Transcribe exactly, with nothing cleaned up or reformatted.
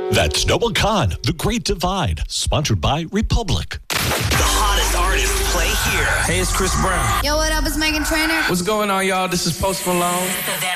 That's Noah Khan, The Great Divide, sponsored by Republic. The hottest artists play here. Hey, it's Chris Brown. Yo, what up? It's Megan Trainor. What's going on, y'all? This is Post Malone.